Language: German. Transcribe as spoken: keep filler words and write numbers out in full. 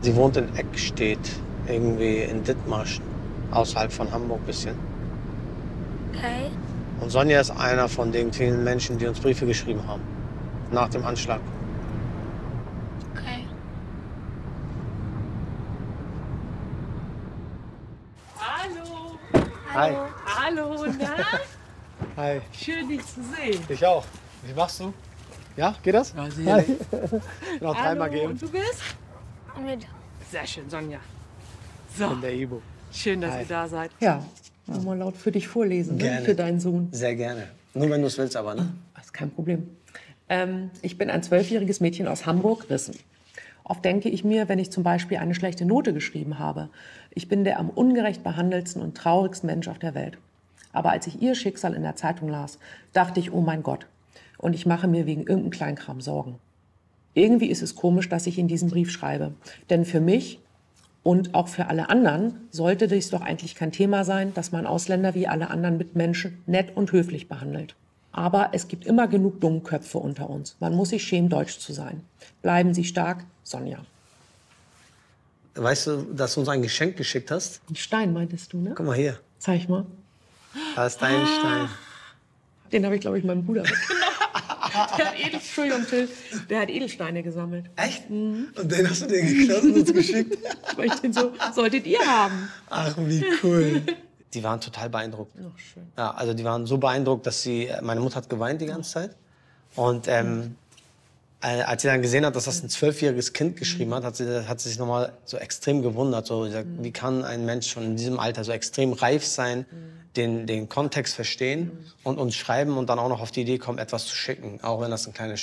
Sie wohnt in Eckstedt, irgendwie in Dithmarschen, außerhalb von Hamburg ein bisschen. Okay. Und Sonja ist einer von den vielen Menschen, die uns Briefe geschrieben haben, nach dem Anschlag. Okay. Hallo. Hi. Hallo, na? Hi. Schön, dich zu sehen. Ich auch. Wie machst du? Ja, geht das? Ja, sicherlich. Noch dreimal Hallo, gehen. und du bist? Mit. Sehr schön, Sonja. So, In der Ibo. schön, dass Hi. ihr da seid. Ja, mal laut für dich vorlesen, ne? Gerne. Für deinen Sohn. Sehr gerne. Nur wenn du es willst, aber, ne? Das ist kein Problem. Ähm, ich bin ein zwölfjähriges Mädchen aus Hamburg, Rissen. Oft denke ich mir, wenn ich zum Beispiel eine schlechte Note geschrieben habe, ich bin der am ungerecht behandelsten und traurigsten Mensch auf der Welt. Aber als ich ihr Schicksal in der Zeitung las, dachte ich, oh mein Gott. Und ich mache mir wegen irgendeinem Kleinkram Sorgen. Irgendwie ist es komisch, dass ich in diesem Brief schreibe. Denn für mich und auch für alle anderen sollte dies doch eigentlich kein Thema sein, dass man Ausländer wie alle anderen Mitmenschen nett und höflich behandelt. Aber es gibt immer genug Dummköpfe unter uns. Man muss sich schämen, deutsch zu sein. Bleiben Sie stark, Sonja. Weißt du, dass du uns ein Geschenk geschickt hast? Ein Stein meintest du, ne? Guck mal hier. Zeig mal. Da ist dein Stein. Den habe ich, glaube ich, meinem Bruder weggenommen. Der hat Edel, Entschuldigung, Till, der hat Edelsteine gesammelt. Echt? Und den hast du dir geklaut und uns geschickt? Weil ich den so, solltet ihr haben. Ach, wie cool. Die waren total beeindruckt. Ach, schön. Ja, also die waren so beeindruckt, dass sie, meine Mutter hat geweint die ganze Zeit. Und ähm, äh, als sie dann gesehen hat, dass das ein zwölfjähriges Kind geschrieben hat, hat sie, hat sie sich nochmal so extrem gewundert. So, gesagt, wie kann ein Mensch schon in diesem Alter so extrem reif sein, den, den Kontext verstehen und uns schreiben und dann auch noch auf die Idee kommen, etwas zu schicken, auch wenn das ein kleines